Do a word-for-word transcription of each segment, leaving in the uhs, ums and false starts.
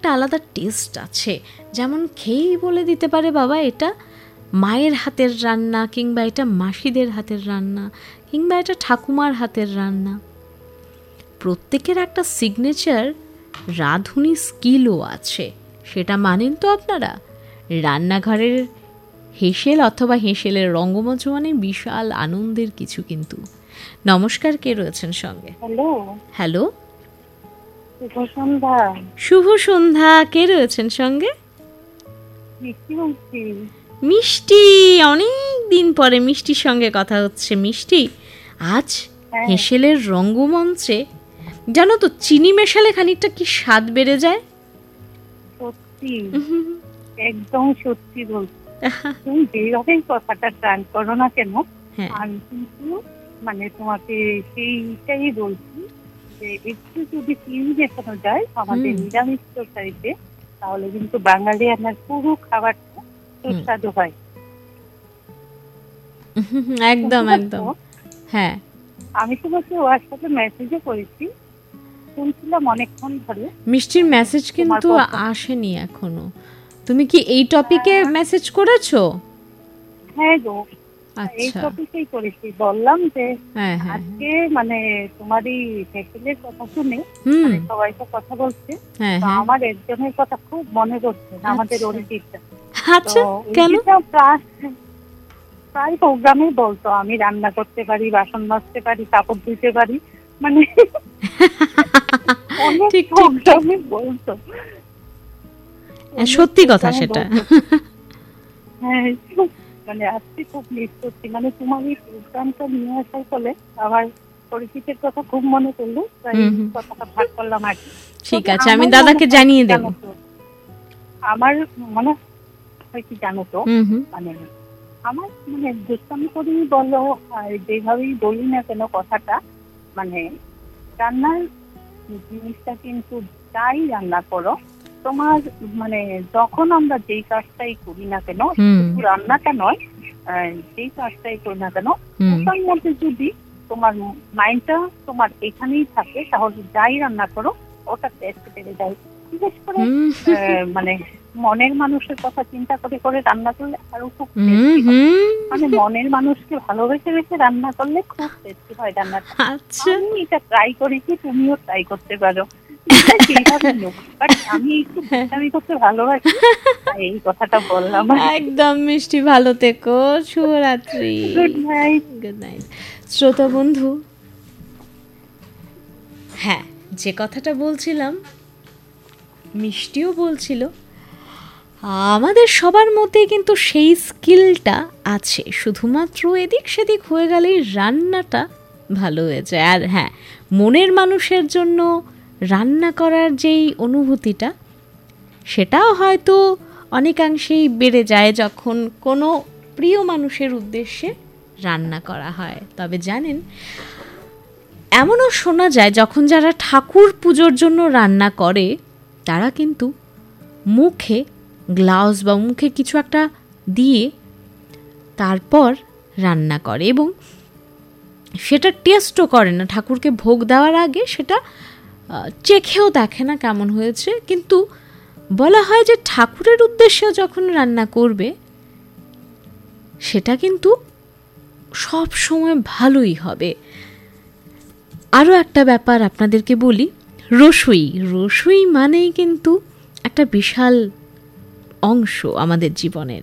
একটা আলাদা টেস্ট আছে। যেমন খেয়েই বলে দিতে পারে বাবা এটা মায়ের হাতের রান্না, কিংবা এটা মাসিদের হাতের রান্না, কিংবা এটা ঠাকুমার হাতের রান্না। প্রত্যেকের একটা সিগনেচার রাঁধুনি স্কিলও আছে, সেটা মানেন তো আপনারা? রান্নাঘরের হেসেল অথবা হেসেলের রঙ্গমঞ্চ মানে বিশাল আনন্দের কিছু কিন্তু। নমস্কার, কে রয়েছেন সঙ্গে? হ্যালো হ্যালো, শুভ সন্ধ্যা। শুভ সন্ধ্যা, কে রয়েছেন সঙ্গে? মিষ্টি বলছি। মিষ্টি, অনেক দিন পরে মিষ্টির সঙ্গে কথা হচ্ছে। মিষ্টি, আজ হেসেলের রঙ্গমঞ্চে জানো তো চিনি মেশালে খানিকটা কি স্বাদ বেড়ে যায়। সত্যি, একদম সত্যি বলছি। তুমি যেভাবে কথাটা টান করো না কেন, আমি কিন্তু মানে তোমাকে সেইটাই বলছি যে একটু যদি চিনি মেশানো যায় আমাদের নিরামিষ তরকারিতে, তাহলে কিন্তু বাঙালি আমার পুরো খাবারটা সুস্বাদু হয়। একদম একদম। হ্যাঁ, আমি তোমাকে হোয়াটসঅ্যাপে মেসেজও করেছি, শুনছিলাম অনেকক্ষণ ধরে। মিষ্টির মেসেজ কিন্তু আসেনি এখনো। তুমি কি এই টপিকে মেসেজ করেছো? হ্যাঁ গো, এই টপিকেই করেছি। বললাম যে আজকে মানে তোমারই হেসেলের কথা শুনে সবাই তো কথা বলছে, আমার একজনের কথা খুব মনে পড়ছে, আমাদের অরিজিৎটা। আচ্ছা, কেন? প্রায় প্রোগ্রামে বলতো আমি রান্না করতে পারি, বাসন মাজতে পারি, কাপড় ধুতে পারি, মানে অনেক প্রোগ্রামে বলতো। সত্যি কথা সেটা। হ্যাঁ, মানে আজকে খুব মিস করছি, মানে তোমার এই প্রোগ্রামটা নিয়ে আসার ফলে আমার পরিচিতির কথা খুব মনে পড়লো, তাই কথাটা ভাগ করলাম আর কি। ঠিক আছে, আমি দাদাকে জানিয়ে দেব। আমার মনে হয় কি জানো তো, মানে আমার মানে দুষ্টামি করেই বলো আর যেভাবেই বলি না কেন কথাটা, মানে রান্নার জিনিসটা কিন্তু যাই রান্না করো তোমার, মানে যখন আমরা যেই কাজটাই করি না কেন, শুধু রান্নাটা নয়, যেই কাজটাই করি না কেন, ওটার মধ্যে যদি তোমার মাইন্ডটা তোমার এখানেই থাকে, তাহলে যাই রান্না করো ওটা টেস্ট বেড়ে যায়। বিশেষ করে মানে মনের মানুষের কথা চিন্তা করে করে রান্না করলে আরো খুব টেস্টি হয়। মানে মনের মানুষকে ভালোবেসে বেসে রান্না করলে খুব টেস্টি হয় রান্নাটা। আমি এটা ট্রাই করেছি, তুমিও ট্রাই করতে পারো। আমি একটু আমি করতে ভালোবাসি, এই কথাটা বললাম। একদম মিষ্টি, ভালো থেকো, শুভরাত্রি, গুড নাইট। গুড নাইট শ্রোতা বন্ধু। হ্যাঁ, যে কথাটা বলছিলাম, মিষ্টিও বলছিল, আমাদের সবার মধ্যে কিন্তু সেই স্কিলটা আছে, শুধুমাত্র এদিক সেদিক হয়ে গেলেই রান্নাটা ভালো হয়ে যায়। আর হ্যাঁ, মনের মানুষের জন্য রান্না করার যেই অনুভূতিটা, সেটাও হয়তো অনেকাংশেই বেড়ে যায় যখন কোনো প্রিয় মানুষের উদ্দেশ্যে রান্না করা হয়। তবে জানেন, এমনও শোনা যায় যখন যারা ঠাকুর পুজোর জন্য রান্না করে তারা কিন্তু মুখে গ্লাভস বা মুখে কিছু একটা দিয়ে তারপর রান্না করে, এবং সেটা টেস্টও করে না। ঠাকুরকে ভোগ দেওয়ার আগে সেটা চেখেও দেখে না কেমন হয়েছে, কিন্তু বলা হয় যে ঠাকুরের উদ্দেশ্যে যখন রান্না করবে সেটা কিন্তু সব সময় ভালোই হবে। আরও একটা ব্যাপার আপনাদেরকে বলি, রসুই রসুই মানেই কিন্তু একটা বিশাল অংশ আমাদের জীবনের।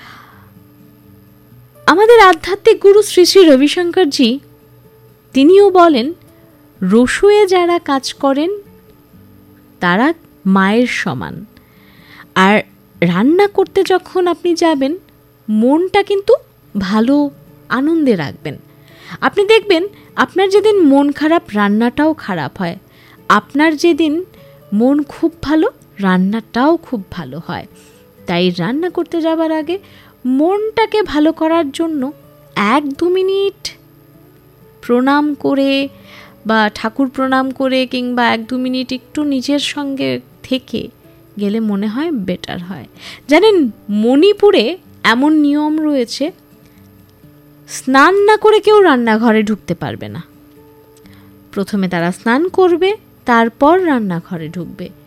আমাদের আধ্যাত্মিক গুরু শ্রী শ্রী রবিশঙ্করজি তিনিও বলেন, রসুয়ে যারা কাজ করেন তারা মায়ের সমান। আর রান্না করতে যখন আপনি যাবেন, মনটা কিন্তু ভালো আনন্দে রাখবেন। আপনি দেখবেন আপনার যেদিন মন খারাপ, রান্নাটাও খারাপ হয়। আপনার যেদিন মন খুব ভালো, রান্নাটাও খুব ভালো হয়। তাই রান্না করতে যাবার আগে মনটাকে ভালো করার জন্য এক দু মিনিট প্রণাম করে বা ঠাকুর প্রণাম করে কিংবা এক দু মিনিট একটু নিজের সঙ্গে থেকে গেলে মনে হয় বেটার হয়। জানেন, মণিপুরে এমন নিয়ম রয়েছে, স্নান না করে কেউ রান্নাঘরে ঢুকতে পারবে না। প্রথমে তারা স্নান করবে, তারপর রান্নাঘরে ঢুকবে।